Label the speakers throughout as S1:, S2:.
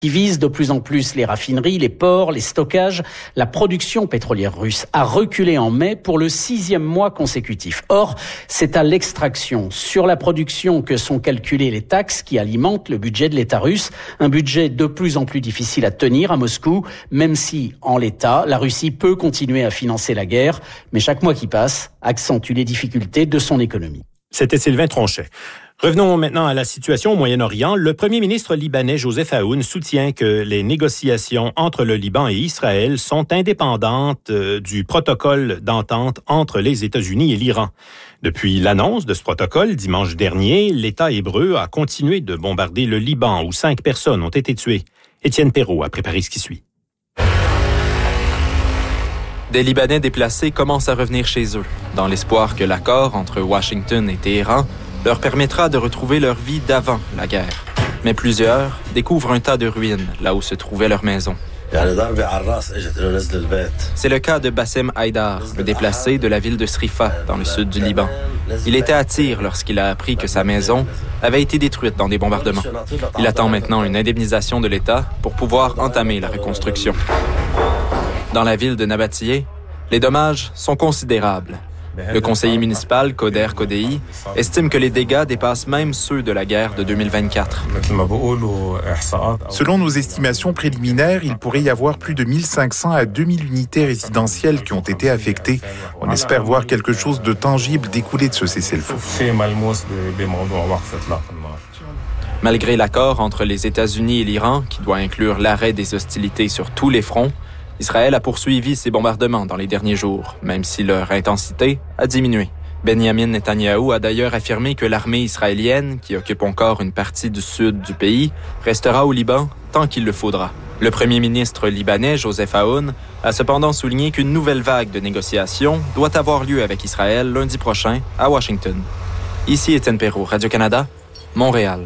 S1: qui vise de plus en plus les raffineries, les ports, les stockages. La production pétrolière russe a reculé en mai pour le 6e mois consécutif. Or, c'est à l'extraction, sur la production, que sont calculées les taxes qui alimentent le budget de l'État russe. Un budget de plus en plus difficile à tenir à Moscou, même si, en l'état, la Russie peut continuer à financer la guerre. Mais chaque mois qui passe accentue les difficultés de son économie.
S2: C'était Sylvain Tronchet. Revenons maintenant à la situation au Moyen-Orient. Le premier ministre libanais Joseph Aoun soutient que les négociations entre le Liban et Israël sont indépendantes du protocole d'entente entre les États-Unis et l'Iran. Depuis l'annonce de ce protocole, dimanche dernier, l'État hébreu a continué de bombarder le Liban où 5 personnes ont été tuées. Étienne Perrault a préparé ce qui suit.
S3: Des Libanais déplacés commencent à revenir chez eux, dans l'espoir que l'accord entre Washington et Téhéran leur permettra de retrouver leur vie d'avant la guerre. Mais plusieurs découvrent un tas de ruines là où se trouvait leur maison. C'est le cas de Bassem Haïdar, le déplacé de la ville de Srifa, dans le sud du Liban. Il était à Tyr lorsqu'il a appris que sa maison avait été détruite dans des bombardements. Il attend maintenant une indemnisation de l'État pour pouvoir entamer la reconstruction. Dans la ville de Nabatiyeh, les dommages sont considérables. Le conseiller municipal, Koder Kodei, estime que les dégâts dépassent même ceux de la guerre de 2024.
S4: Selon nos estimations préliminaires, il pourrait y avoir plus de 1500 à 2000 unités résidentielles qui ont été affectées. On espère voir quelque chose de tangible découler de ce cessez-le-feu.
S3: Malgré l'accord entre les États-Unis et l'Iran, qui doit inclure l'arrêt des hostilités sur tous les fronts, Israël a poursuivi ses bombardements dans les derniers jours, même si leur intensité a diminué. Benjamin Netanyahou a d'ailleurs affirmé que l'armée israélienne, qui occupe encore une partie du sud du pays, restera au Liban tant qu'il le faudra. Le premier ministre libanais, Joseph Aoun, a cependant souligné qu'une nouvelle vague de négociations doit avoir lieu avec Israël lundi prochain à Washington. Ici Étienne Perrault, Radio-Canada, Montréal.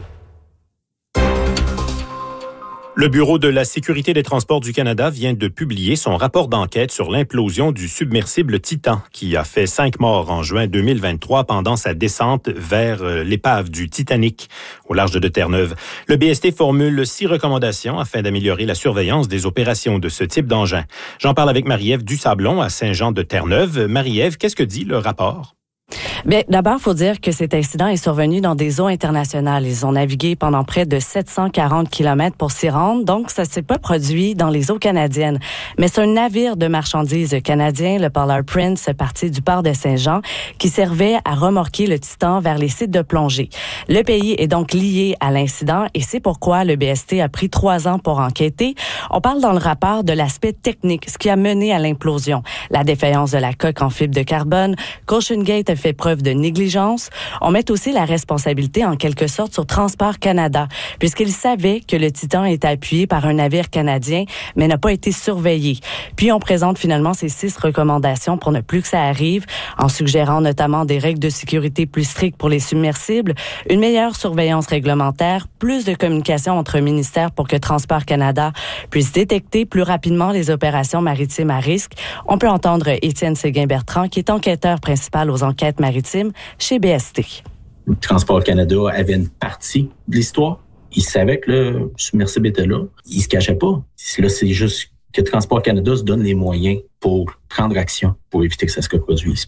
S2: Le Bureau de la sécurité des transports du Canada vient de publier son rapport d'enquête sur l'implosion du submersible Titan, qui a fait 5 morts en juin 2023 pendant sa descente vers l'épave du Titanic au large de Terre-Neuve. Le BST formule 6 recommandations afin d'améliorer la surveillance des opérations de ce type d'engin. J'en parle avec Marie-Ève Dusablon à Saint-Jean-de-Terre-Neuve. Marie-Ève, qu'est-ce que dit le rapport?
S5: Bien, d'abord, il faut dire que cet incident est survenu dans des eaux internationales. Ils ont navigué pendant près de 740 km pour s'y rendre, donc ça s'est pas produit dans les eaux canadiennes. Mais c'est un navire de marchandises canadien, le Polar Prince, parti du port de Saint-Jean, qui servait à remorquer le Titan vers les sites de plongée. Le pays est donc lié à l'incident et c'est pourquoi le BST a pris 3 ans pour enquêter. On parle dans le rapport de l'aspect technique, ce qui a mené à l'implosion. La défaillance de la coque en fibre de carbone, OceanGate a fait preuve de négligence. On met aussi la responsabilité en quelque sorte sur Transport Canada, puisqu'il savait que le Titan était appuyé par un navire canadien, mais n'a pas été surveillé. Puis on présente finalement ces 6 recommandations pour ne plus que ça arrive, en suggérant notamment des règles de sécurité plus strictes pour les submersibles, une meilleure surveillance réglementaire, plus de communication entre ministères pour que Transport Canada puisse détecter plus rapidement les opérations maritimes à risque. On peut entendre Étienne Séguin-Bertrand, qui est enquêteur principal aux enquêtes maritimes chez BST.
S6: Transport Canada avait une partie de l'histoire. Il savait que le submersible était là. Il se cachait pas. Là, c'est juste que Transport Canada se donne les moyens pour prendre action pour éviter que ça se reproduise.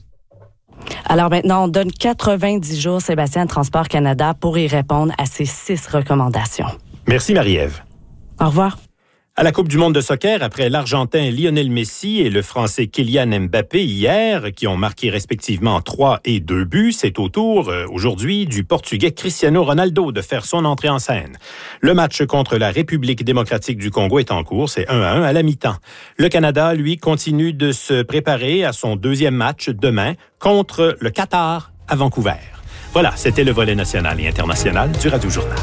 S5: Alors maintenant, on donne 90 jours, Sébastien, à Transport Canada pour y répondre à ces 6 recommandations.
S2: Merci Marie-Ève.
S5: Au revoir.
S2: À la Coupe du monde de soccer, après l'Argentin Lionel Messi et le Français Kylian Mbappé hier, qui ont marqué respectivement 3 et 2 buts, c'est au tour aujourd'hui du Portugais Cristiano Ronaldo de faire son entrée en scène. Le match contre la République démocratique du Congo est en cours, c'est 1-1 à la mi-temps. Le Canada, lui, continue de se préparer à son 2e match demain contre le Qatar à Vancouver. Voilà, c'était le volet national et international du Radio Journal.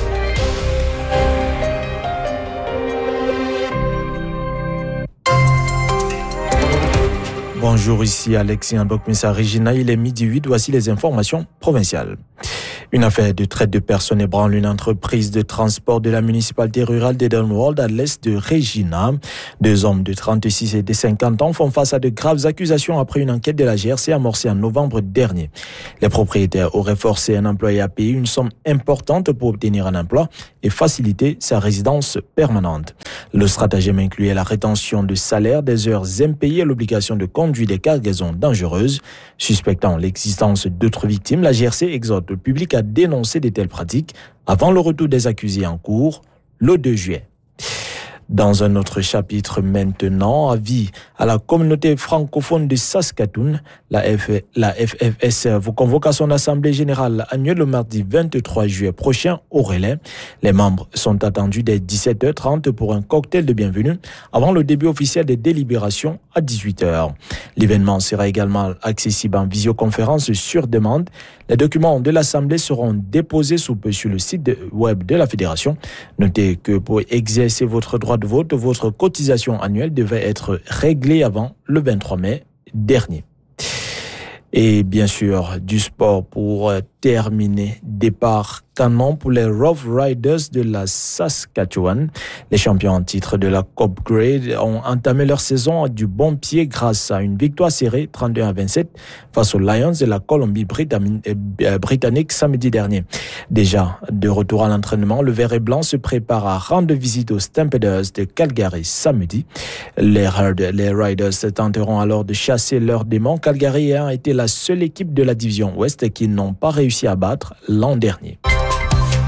S7: Bonjour, ici Alexis Mbokmessa Regina, il est midi 8, voici les informations provinciales. Une affaire de traite de personnes ébranle une entreprise de transport de la municipalité rurale d'Edenwald à l'est de Regina. 2 hommes de 36 et de 50 ans font face à de graves accusations après une enquête de la GRC amorcée en novembre dernier. Les propriétaires auraient forcé un employé à payer une somme importante pour obtenir un emploi et faciliter sa résidence permanente. Le stratagème incluait la rétention de salaire, des heures impayées et l'obligation de conduire des cargaisons dangereuses. Suspectant l'existence d'autres victimes, la GRC exhorte le public à dénoncer de telles pratiques avant le retour des accusés en cours le 2 juillet. Dans un autre chapitre maintenant, avis à la communauté francophone de Saskatoon, la FFS vous convoque à son assemblée générale annuelle le mardi 23 juillet prochain au Relais. Les membres sont attendus dès 17h30 pour un cocktail de bienvenue avant le début officiel des délibérations à 18h. L'événement sera également accessible en visioconférence sur demande. Les documents de l'Assemblée seront déposés sous peu sur le site web de la Fédération. Notez que pour exercer votre droit de vote, votre cotisation annuelle devait être réglée avant le 23 mai dernier. Et bien sûr, du sport pour terminer. Départ canon pour les Rough Riders de la Saskatchewan. Les champions en titre de la Coupe Grey ont entamé leur saison du bon pied grâce à une victoire serrée 31-27 face aux Lions de la Colombie-Britannique samedi dernier. Déjà de retour à l'entraînement, le vert et blanc se prépare à rendre visite aux Stampeders de Calgary samedi. Les Riders tenteront alors de chasser leurs démons. Calgary a été la seule équipe de la division Ouest qui n'ont pas réussi à battre l'an dernier.